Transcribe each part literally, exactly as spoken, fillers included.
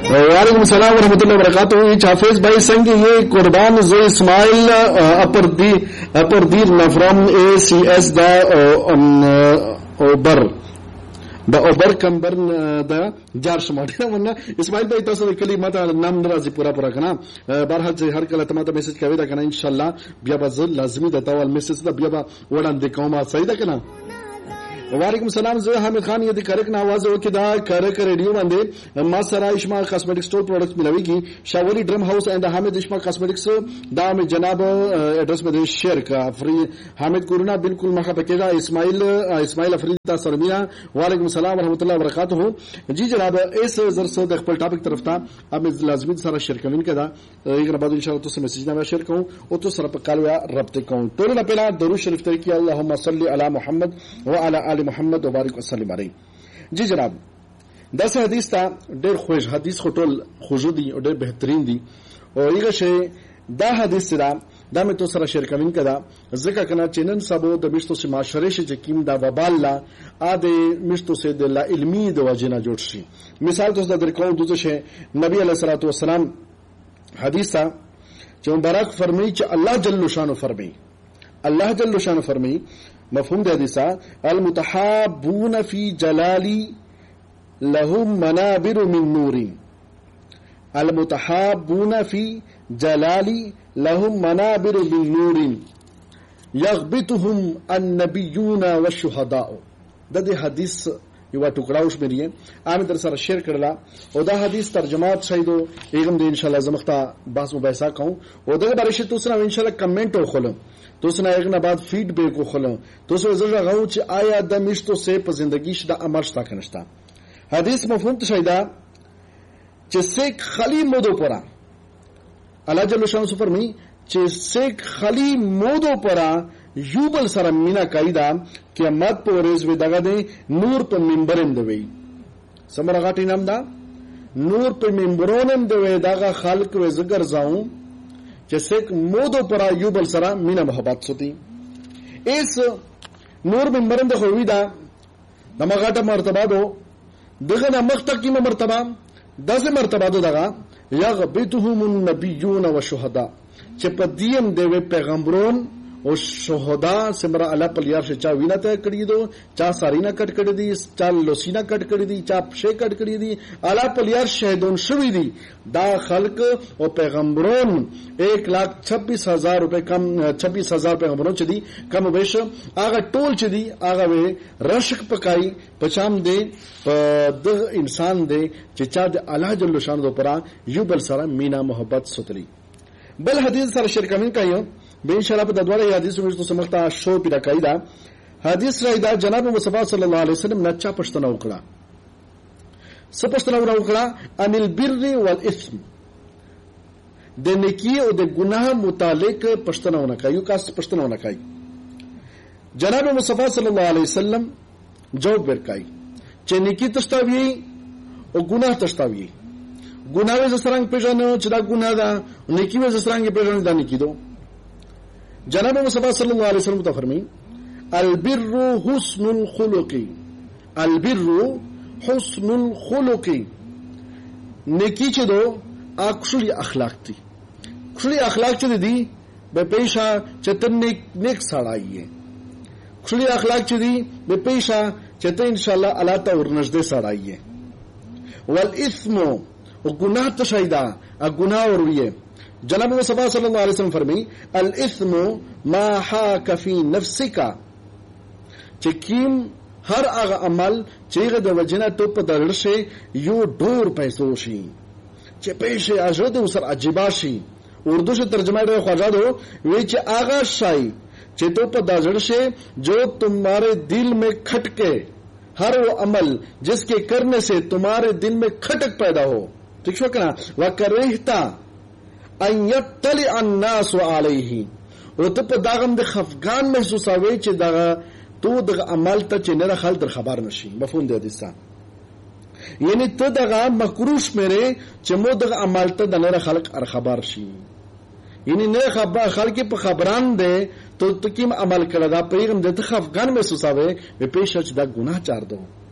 वालेकुम सलाम वरहमतुल्लाहि वबरकातुहू। हाफिज भाई संग ये कुर्बान जो इस्माइल अपर दी अपर दीर न फ्रॉम ए सी एस द ओबर द ओबर कंबर द जार शमाडी वरना इस्माइल भाई तاسو کلی ماته نام ناراضي پورا پورا کنه بهر چې هر کله ته ماته میسج کوي دا کنه ان شاء الله بیا به زل لازمي د تاول میسج دا بیا به وړاندې کومه صحیح ده کنه. वालेकुम सलाम زه حامد خان ये د کرک نواز او کې دا کرک ریډیو باندې ما سره اشما کاسمیټک سٹور پروډکټس ملويږي شاولی ډرم هاوس اند حامد اشما کاسمیټکس دا مې جناب ایڈریس میں شیئر کا فری حامد کورونا بالکل مخه پکې دا اسماعیل اسماعیل افریدی سرمیا. وعلیکم السلام ورحمۃ اللہ وبرکاتہ. جی جناب اس زر سے د خپل ټاپک طرف ته اب لازمي سره شیر کوم کدا یو بعد ان شاء الله تاسو میسج نه شیر کوم او تاسو سره په کال یا رابطه کوم. ټول نه پہلا درود شریف ته کې اللهم صل علی محمد وعلى محمد وبارک وسلم علیه. جی جناب دا سه حدیث تا ډېر خوږ حدیث خټول خوږ دي او ډېر بهترین دي او یغه شی دا حدیث دا دا مې تو سره شیر کوم کدا ځکه کنه چینن سبو د مشتو سي معاشره شي چې کیم دا وبال لا ا د مشتو سي د لا علمي د وجنه جوړ شي. مثال تاسو د درکو دوه شی نبی علیہ الصلوۃ والسلام حدیث تا چې مبارک فرمایي چې الله جل شانه فرمایي الله جل شانه فرمایي مفهوم د حدیث المتحابون فی جلالی لهم منابر من نور المتحابون فی جلالی لهم منابر من نور یغبطهم النبیون والشهداء. د دې حدیث یو ټوکړاوش مې عام در سره شیر کړلا او دا حدیث ترجمات شایدو ایګم د ان شاء الله زمخته بحث مباحثه کوم او دغه بارے شته تاسو ان شاء الله کمنٹ وخلم تاسو نه یو نه بعد فیډبیک وخلم تاسو زړه غو چې آیا د مشتو سه په زندگی شته عمل شته کنهشته. حدیث مفهوم ته شایدا چې سیک خلی مودو پرا الله جل شانه فرمایي چې سیک خلی مودو پرا یوبل سره مینا قاعده قیامت په ورځ وي دغه دی نور په منبرم دی سمره غاټی نام دا نور په منبرونم دی دغه خلق و زګر زاو چې سیک مودو پر یوبل سره مینا محبت سوتی اس نور منبرم د خووی دا دمه غاټه مرتبه دو دغه نه مختقیمه مرتبه دغه مرتبه دو دغه یغبطهم النبیون والشهداء چې په دیم دی پیغمبرون او شهدا سمرا الله پلیار سے چا وینا ته کړی دو چا سارینا کټ کړی دي چا لوسینا کټ کړی دي چا پښه کټ کړی دي الله پلیار شهیدون شوی دي دا خلق او پیغمبرون ایک لاکھ چھبیس ہزار روپے کم چھبیس ہزار پیغمبرون چ دي کم ویش هغه ټول چ دي هغه وی رشک پکای پچام دي د انسان دي چې چا د الله جل شانه پرا یو بل سره مینا محبت ستلی. بل حدیث سره شرکمن کایو به ان شاء الله په دغه حدیث مې تاسو مخته شو پیدا کایدا حدیث راځي جناب مصطفی صلی الله علیه وسلم نه چا پښتنه وکړه څه پښتنه وکړه ان البر والاثم د نیکی او د ګناه متعلق پښتنه ونه کوي کاس پښتنه ونه کوي. جناب مصطفی صلی الله علیه وسلم جواب ورکړي چې نیکی تشتاوی او ګناه تشتاوی ګناه ز سرنګ پیژنو چې دا ګناه ده نیکی ز سرنګ پیژنو دا نیکی دو. جناب مصطفی صلی الله علیه وسلم ته فرمایي البر حسن الخلق البر حسن الخلق نیکی چې دو اکشلی اخلاق دي کشلی اخلاق چې دي به پیشا چې ته نیک نیک سړی کشلی اخلاق چې دي به پیشا چې ته ان شاء الله الله ته ورنږدې سړی والاثم او ګناه ته شایدا ا ګناه وروي. جناب مصطفی صلی الله علیه وسلم فرمایي الاثم ما حاك في نفسك چې کیم هر هغه عمل چې هغه د وجنه ته په درشه یو ډور پیسو شي چې پیسې اجر د وسر عجيبه شي اردو سے ترجمہ ہے خواجہ دو وچ هغه شای چې ته په درشه جو تمہارے دل میں کھٹکے ہر وہ عمل جس کے کرنے سے تمہارے دل میں کھٹک پیدا ہو ٹھیک شو کنا وکرہتا ان یطلع الناس علیه او ته په داغم د خفقان محسوسوي چې دغه تو دغه عمل ته چې نه خلک در خبر نشي. مفهوم دی حدیثه یعنی ته دغه مکروش مره چې مو دغه عمل ته د نه خلک ار خبر شي یعنی نه خبر خلک په خبران دي ته ته کیم عمل کړه دا پیغام د خفقان محسوسوي په پیښه چې دا ګناه چار دو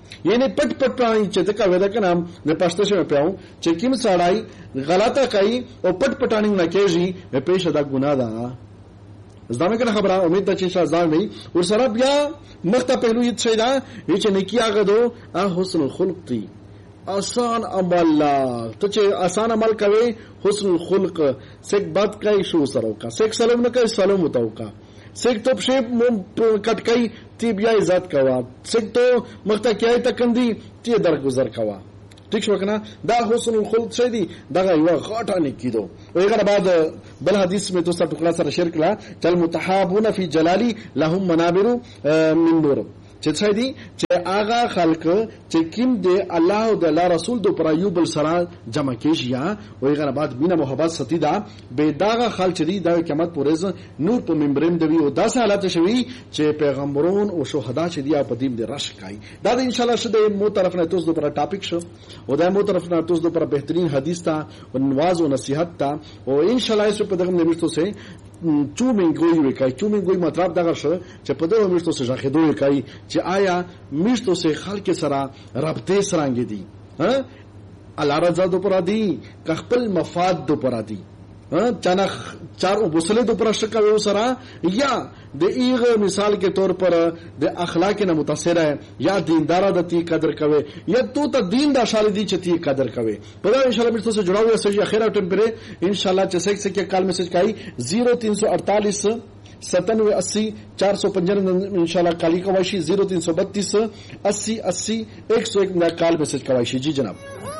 یعنی پټ پټ پټانی چې دغه ودا کنه د پښتو شمه پیاو چې کیم سړای غلطه کوي او پټ پټانی نه کوي په پیښه دا ګناه ده زدامه کنه خبره امید ده چې شاه ځان وي ور سره بیا مخته پهلو یې څه دا چې نیکی هغه دو حسن الخلق دی آسان عمل ته چې آسان عمل کوي حسن الخلق سیک بات کوي شو سره کا سیک سلام نه کوي سلام وتاو کا سیک تو شی کټ کوي تی بیا عزت کوا سیک تو مخته کوي تکندي تی درگذر کوا ٹھیک شو کنه دا حسن الخلق شې دي دغه یو غاټه نه کیدو ویغه بعد بل حدیث میں تو سب ټکړه سره شیر کړه چل متحابون فی جلالی لهم منابر من نور چې څه دي چې آغا خلق چې کیم دی الله او د الله رسول دو پر ایوب السرا جمع کیږي یا ویغه بعد بنا محبت ستی دا به داغه خلق دی دا قیامت پورز نور په منبرم دی او داسه حالت شوی چې پیغمبرون او شهدا چې دی په دیم دی رش کای دا ان شاء الله شته مو طرف نه توس دو پر ټاپک شو او دا مو طرف نه توس دو پر بهترین حدیث تا او نواز او نصیحت تا او ان شاء الله اس په دغه نوښتو سه چومینګوي وکای چومینګوي مطلب دغه شو چې په دغه نوښتو سه ځخېدو وکای چې آیا میشتو سے خلق سره رابطه سرانګې دي ها الله رضا دو پر دي خپل مفاد دو پر دي ها چانه چار وبسله دو پر شکه و سره یا د ایغه مثال کے طور پر د اخلاق نه متاثر ہے یا دیندار د تی قدر کوي یا تو ته دین د اشاره دي چې تی قدر کوي په ان شاء الله میشتو سے جڑا ہوا ہے اخیرا ٹمپرے ان شاء الله چې سیک سیک کال میسج کای زیرو تین سو اڑتالیس ستانوے اسی چار سو پنجانوے انشاءاللہ کالی کوائشی زیرو تین سو بتیس اسی اسی ایک سو ایک میں کال میسج کوائشی جی جناب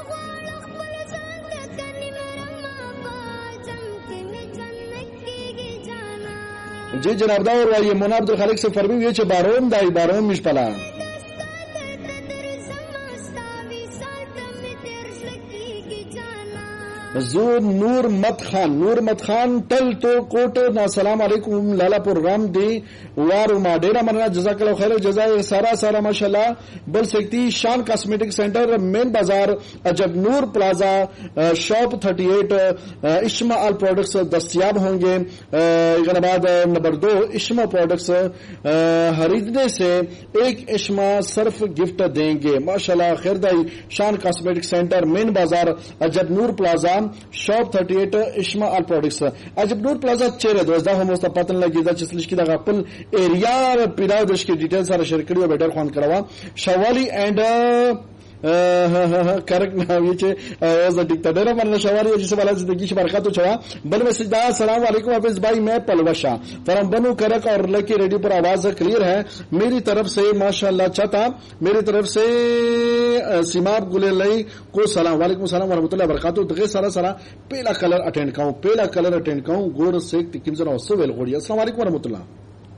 جی جناب دا اور وائیے مونا عبدالخالق سے فرمی ہوئے چھے باروم دائی باروم مش پلا زور نور مت خان نور مت خان تل تو کوٹ نا السلام علیکم لالا پور رام دی وارو ما ډیره مننه جزاک الله خیر الجزاء سارا سارا ماشاءالله بل سکتی شان کاسمیٹک سینٹر مین بازار عجب نور پلازا شاپ اڑتیس اشما آل پروڈکٹس دستیاب ہوں گے اس بعد نمبر دو اشما پروڈکٹس خریدنے سے ایک اشما صرف گفٹ دیں گے ماشاءاللہ خیر دائی شان کاسمیٹک سینٹر مین بازار عجب نور پلازا شاپ اڑتیس اشما آل پروڈکٹس عجب نور پلازا چیرې دوه دا هم مست پاتن لګی دا چې لشکې د خپل ایریا پیراو د شکې ډیټیل سره شیر کړو بیٹر خوان کړوا شوالی اینڈ کریکٹ نام یہ چې از ډیکټیټر باندې شوالی چې سواله زندگی شي برکاتو چوا بل میسج دا السلام علیکم حافظ بھائی میں پلوشا فرام بنو کرک اور لکی ریڈیو پر آواز کلیئر ہے میری طرف سے ماشاءاللہ چاہتا میری طرف سے سیماب گلئی کو سلام وعلیکم السلام ورحمۃ اللہ وبرکاتہ دغه سره سره پہلا کلر اٹینڈ کاؤں پہلا کلر اٹینڈ کاؤں ګور سیک تکیم زنه اوسو ویل غوړي السلام علیکم ورحمۃ اللہ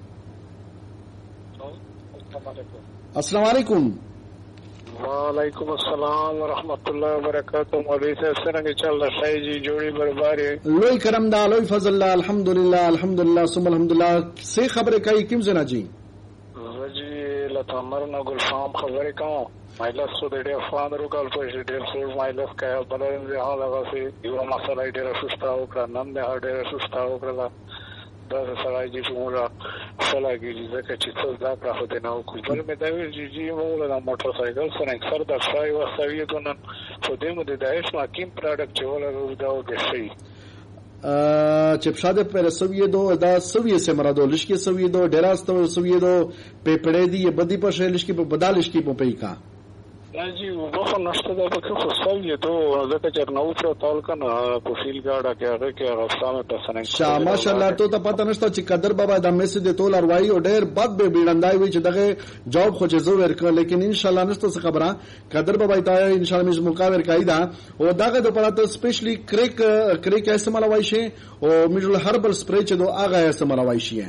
السلام علیکم وعلیکم السلام ورحمۃ اللہ وبرکاتہ مولوی صاحب څنګه چل رہا ہے جی جوڑی برباری لوی کرم دا لوی فضل اللہ الحمدللہ الحمدللہ ثم الحمدللہ سے خبر کئی کیم زنا جی جی لتمرنا گلفام خبر کاں مایلس سو ډېر افغان روکال په ډېر سو مایلس کا بلن زه حاله غسي یو مسله ډېر سستا وکړه نن نه ډېر سستا وکړه دا سړی چې څومره سلاګي ځکه چې څه دا کړه هته نو کوبل مې دا وی چې موږ له موټر سایکل سره اکثر د ځای وسوي ته نن په دې مده د هیڅ ماکیم پروډکټ چې ولا دا د شي چپشاده پر سویدو دا سویه سے مرادو لشکی سویدو ډیراستو سویدو په پړې دی بدی په شې لشکی په بدال لشکی په پېکا جی وبخ نشته دا په خو سویه تو ځکه چې نو څو تول کنه په فیل گاډه کې هغه کې راستانه تاسو شاه ماشاءالله ته ته پته نشته چې قدر بابا د میسج تول اروای او ډېر بد به بیړندای وي چې دغه جواب خو چې زو ورکړ لیکن ان شاء الله نشته څه خبره قدر بابا ته ان شاء الله موږ مقابله کایدا او دغه د پراته سپیشلی کریک کریک استعمال وای شي او میجل هربل سپری چې دو هغه استعمال وای شي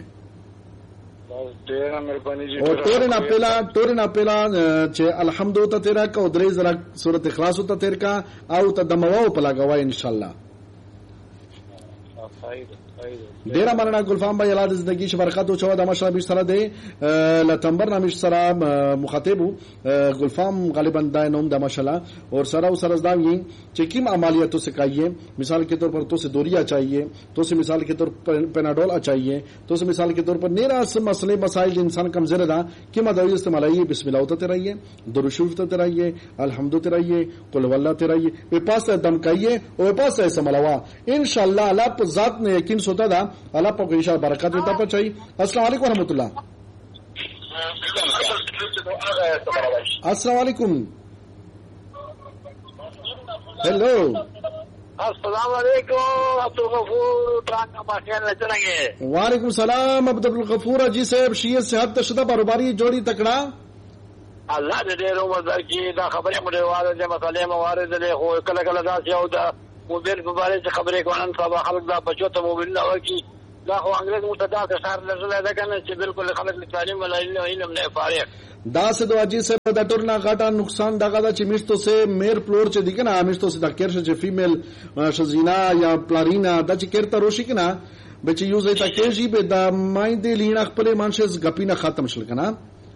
اور تیرے نا پہلا تورے نا پہلا چې الحمد ته تیرا کا او درې زرا سورۃ اخلاص ته تیر کا او ته دمواو پلا غوا ان شاء الله ډیره مننه ګلفام بھائی، الله د زندگی ش برکات او چوا د مشره به سره دی لتمبر نامش سره مخاطب گلفام غالبا دا نوم د ماشاءالله اور سره سره زداوی چې کیم عملیاتوں سے کایے، مثال کے طور پر تو سے دوریا چاہیے، تو سے مثال کے طور پر پیناڈول چاہیے، تو سے مثال کے طور پر نیرا مسئلے مسائل انسان کم زیادہ کہ مدوی استعمال آئیے، بسم اللہ ہوتے رہیے، درود شریف ہوتے رہیے، الحمد ہوتے رہیے، قل هو اللہ ہوتے رہیے، وہ پاس دم کایے اور پاس ایسا ملوا انشاءاللہ اللہ پر ذات نے یقین سوتا تھا، اللہ پر انشاءاللہ برکات دیتا پر چاہیے۔ السلام علیکم ورحمۃ اللہ۔ السلام علیکم، ہیلو السلام علیکم عبد الغفور ٹرانک کا ماخیل نہ چلیں گے۔ وعلیکم السلام عبد الغفور جی صاحب، شیعہ صحت شدہ کاروباری جوڑی تکڑا الله دې ډېر عمر درکړي. دا خبرې مو ډېرواله دي، مسالې مو وارد دي، خو کله کله داسې یو د موبایل په باره کې خبرې کوي، نن سبا خلک دا بچو ته موبایل نه ورکړي. دا خو انګرېز موږ ته داسې ښار لږلی ده که نه چې بلکل خلک له تعلیم ولا علم نه فارغ دا سے دو اجی سے دا ټولنا غاټه نقصان دغه دا چې میشتو سے میر پلور چې دی کنه میشتو سے دا کېرشه چې فیمیل شزینا یا پلارینا دا چې کېرته روشي کنه به چې یوز ایت کېږي به دا مایندې لینا خپل مانشز غپینه ختم شل کنه.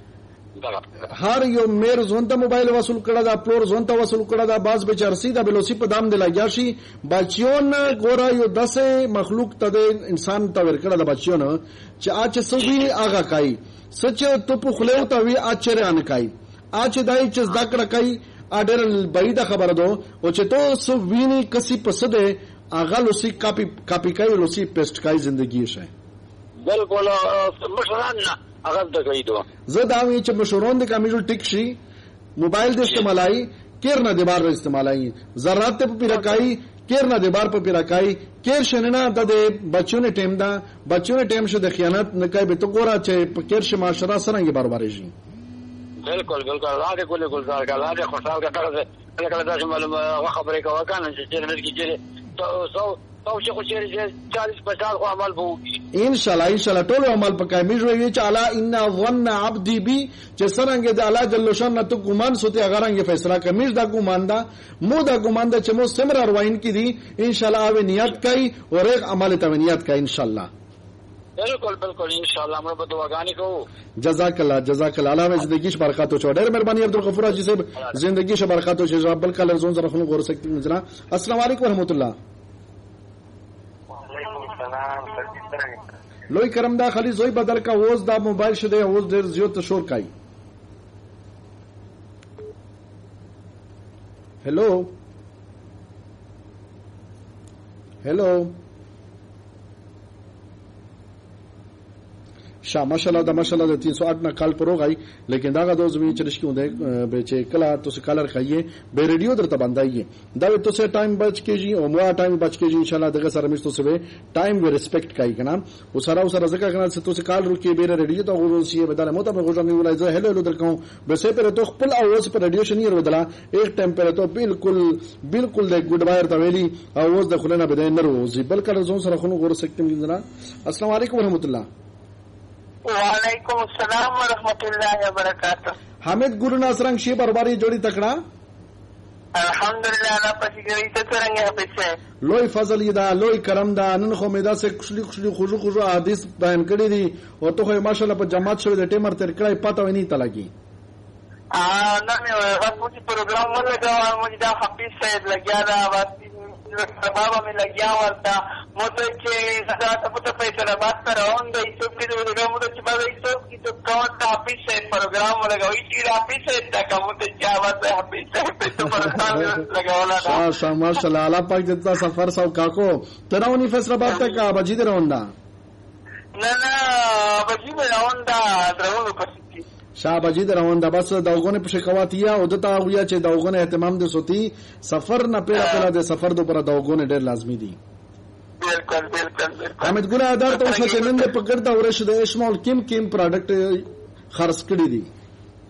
هر یو میر زون ته موبایل وصول کړه دا پلور زون ته وصول کړه دا باز به چرسی دا بلوسی په دام دی لګیا شي بچیون ګورا یو دسه مخلوق ته انسان ته ور کړه دا بچیون چې اچ سوي آغا کای سچ ته په خلو ته وی اچره ان کای اچ دای چې ذکر کای اډر بعید خبر دو او چې تو سو ویني کسي پسده آغا لوسی کاپی کاپی کای لوسی پیسٹ کای زندگی شه بالکل مشران اغل ته کوي دو زه دا وی چې مشورون د کمیجل ټیک شي موبایل د استعمالای کیر نه د بار استعمالای ذرات په پیرکای کیر نه د بار په پیرکای کیر شنه د بچونه ټیم دا بچونه ټیم شه د خیانت نه کوي به تو ګورا چې په کیر شه معاشره سره برابر شي. بالکل بالکل راځي کولې ګلزار کا راځي خوشحال کا کړه کله کله دا معلومه خبرې کوي کنه چې نه کیږي تو او چې خو چې چالیس پچاس خو عمل وکړي ان شاء الله ان شاء الله ټول عمل پکای میږي وی چې الا ان ظن عبدي بي چې څنګه د الله جل شان ته ګمان سوته غرانګه فیصله کوي دا ګمان دا مو دا ګمان دا چې مو سمر اروین کی دي ان شاء الله او نیت کوي او ایک عمل ته نیت کوي ان شاء الله. بالکل بالکل ان شاء الله موږ به دعاګانې کوو. جزاک الله جزاک الله الله زندگی ش برکات او ډېر مهرباني عبد الغفور جی صاحب زندگی ش برکات او جزاک بل کله زون زره خلک غور سکتی مجرا. السلام علیکم ورحمت الله. لوی کرم دا خلی زوی بدل کا اوز دا موبایل شده اوز ډیر زیات شور کای. هلو هلو شا ماشاءالله دا ماشاءالله تین سو آٹھ نا کال پر ہوگئی لیکن دا دو زمین چرش کیوں دے بیچے کلا تو سے کالر کھائیے بے ریڈیو در تباندائیے دا تو سے ٹائم بچ کے جی او موا ٹائم بچ کے جی انشاءاللہ دغه سره مست سے ٹائم و ریسپیکٹ کای کنا او سره سره زکه کنا سے تو سے کال رکی بے ریڈیو تو غوړو سی بدل مو ته غوړو نه ولای زه هلو هلو درکو به سے پر تو خپل اواز پر ریڈیو شنی ور بدلا ایک ٹائم پر تو بالکل بالکل د ګډ بایر تا ویلی اواز د خلنا بده نه روزي بلکې زون سره خونو غور سکتم جنا. السلام علیکم ورحمت الله. وعلیکم السلام ورحمۃ اللہ وبرکاتہ. حامد ګورو ناصرنګ شی برباری جوړی تکړه الحمدلله الله پسې ګری ته څنګه پېښه لوی فضل دا لوی کرم دا نن خو میدا سے خوشلی خوشلی خوشو خوشو حدیث بیان کړی دي او ته خو ماشاءالله په جماعت شوی د ټیمر تر کړای پته ونی تلګي ا نه مې غوښتل چې پروګرام ولګاو مو دا حفیظ صاحب لګیا دا واسي بابا میں لگیا ورتا مото че задата пото фейсала баста раунда и то ки до го мото че баба и то ки то кавата хаписе програм лага и ти хаписе така мото че авата хаписе пето програм лага вала شا شا ماشاءالله الله پاک جتا سفر سو کاکو تراونی فیصله باب تک بجید راوندا نه نه بجید راوندا درونو پسی شاه بجید راوندا بس داوغونه په شکواتیا او دتا ویا چې داوغونه اهتمام د سوتی سفر نه پیرا پیرا د سفر د پر داوغونه ډیر لازمی دي. بالکل بالکل بالکل حمید ګل ادار ته چې نن په ګرځا ورشه د اسمال کیم کیم پروډکټ خرڅ کړی دي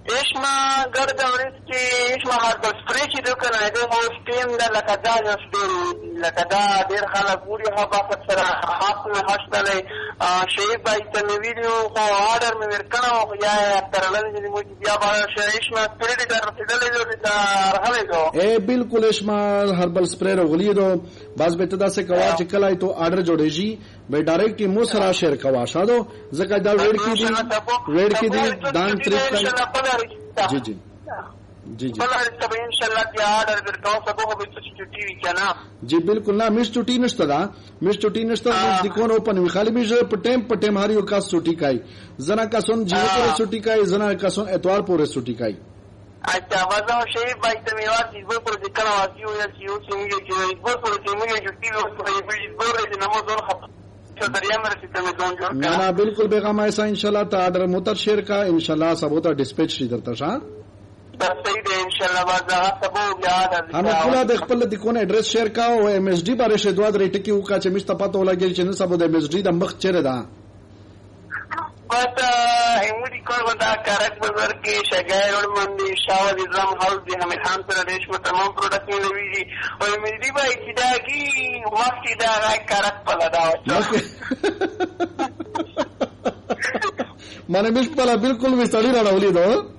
اشما ګرد ورس کې اشما هاربل سپری چې د کنه د هو سټیم د لکه دا یو سټیم لکه دا ډیر خلک پوری هغه په سره خاص نه هاستله شی بای ته ویډیو خو آرډر مې ورکړو یا ترلل چې مو بیا به اشما سپری د رسیدلې دا راغلی اے بالکل اشما هربل سپری راغلی دو باز به تدا سے کوا چې کله ته آرډر جوړېږي به ډایرکټ مو سره شیر کوا شادو زکه دا ویډ کې دي ویډ کې دي دان طریق جی جی جی جی ان شاء الله دی آرډر ورکاو سبو به چټي وی کنه جی بالکل نه مش چټي نشته دا مش چټي نشته د کون اوپن وی خالی مش په ټیم په ټیم هاري کا چټي کای زنا کا سن جیو پر چټي کای زنا کا سن اتوار پر چټي کای اچھا وځو شی بای ته میوار چې په پر ذکر واسیو یا چې یو څنګه چې په پر چې موږ چټي وو په دې ګورې چې نمو ځون خط ना ना बिल्कुल बेगम ऐसा इंशाल्लाह था ऑर्डर मुतर शेयर का इंशाल्लाह सब होता डिस्पैच इधर था शाह सही दे इंशाल्लाह बाजा सब याद हमें पूरा देख पल्ले दिकोन एड्रेस शेयर का वो एमएसडी बारे से दुआ रेट की उका चमिस तपातो लगे चने सब एमएसडी दमख चेरे दा बट हिमडी कोर बता करक बाजार के शगायर और मंदी शावर निजाम हाउस भी हमें खान पर देश में तमाम प्रोडक्ट में लगी जी और मेरी भाई सीधा की वक्त सीधा गाय करक पला दाव माने मिस पला बिल्कुल भी सड़ी रहा होली दो